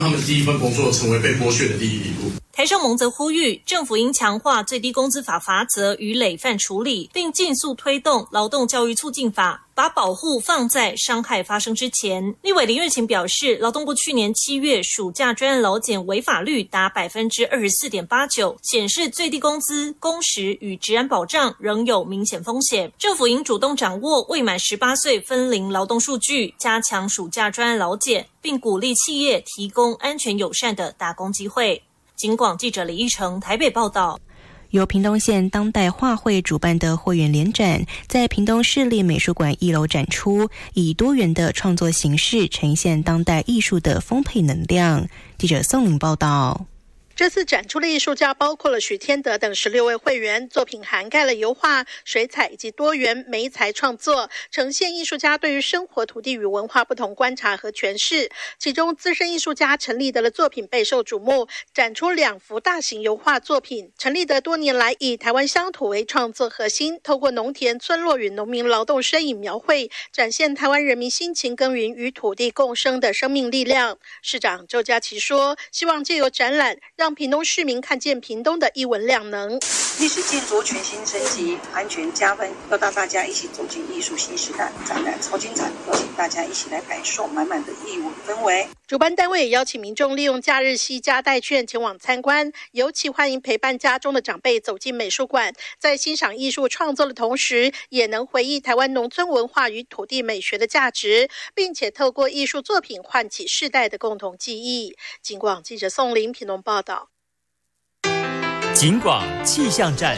他们第一份工作成为被剥削的第一步。 台商盟则呼吁政府应强化最低工资法罚则与累犯处理，并尽速推动劳动教育促进法，把保护放在伤害发生之前。立委林月琴表示，劳动部去年7月暑假专案劳检违法率达 24.89%， 显示最低工资、工时与职安保障仍有明显风险。政府应主动掌握未满18岁分龄劳动数据，加强暑假专案劳检，并鼓励企业提供安全友善的打工机会。警广记者李义成台北报道。 由屏东县当代画会主办的会员联展，在屏东市立美术馆1楼展出，以多元的创作形式呈现当代艺术的丰沛能量。记者宋玲报道。 这次展出的艺术家包括了许天德等16位会员，作品涵盖了油画、水彩以及多元媒材创作，呈现艺术家对于生活、土地与文化不同观察和诠释。其中资深艺术家陈立德的作品备受瞩目，展出2幅大型油画作品。陈立德多年来以台湾乡土为创作核心，透过农田、村落与农民劳动身影描绘，展现台湾人民辛勤耕耘与土地共生的生命力量。市长周家齐说，希望借由展览让屏东市民看见屏东的艺文亮能， 历史建筑全新升级，安全加分，要带大家一起走进艺术新时代。展览超精彩，邀请大家一起来感受满满的艺文氛围。 主办单位也邀请民众利用假日携家带眷前往参观，尤其欢迎陪伴家中的长辈走进美术馆，在欣赏艺术创作的同时，也能回忆台湾农村文化与土地美学的价值，并且透过艺术作品唤起世代的共同记忆。警广记者宋玲屏东报道。 警广气象站。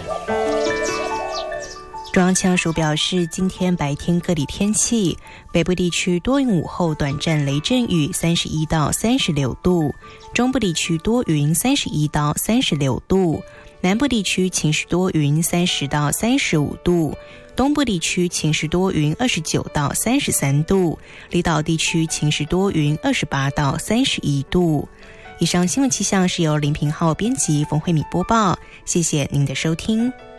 中央气象署表示，今天白天各地天气，北部地区多云，午后短暂雷阵雨，31到36度；中部地区多云，31到36度；南部地区晴时多云，30到35度；东部地区晴时多云，29到33度；离岛地区晴时多云，28到31度。以上新闻气象是由林平浩编辑，冯慧敏播报，谢谢您的收听。